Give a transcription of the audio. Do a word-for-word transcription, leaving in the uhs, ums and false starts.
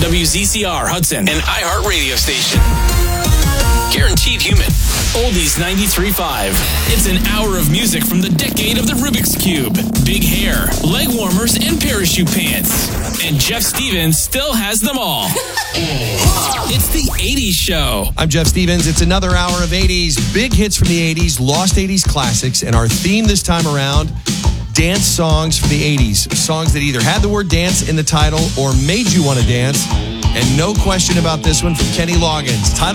W Z C R Hudson, an iHeart radio station. Guaranteed human. Oldies ninety-three point five. It's an hour of music from the decade of the Rubik's Cube, big hair, leg warmers, and parachute pants. And Jeff Stevens still has them all. It's the eighties Show. I'm Jeff Stevens. It's another hour of eighties, big hits from the eighties, lost eighties classics, and our theme this time around, dance songs from the eighties. Songs that either had the word dance in the title or made you want to dance. And no question about this one from Kenny Loggins. Title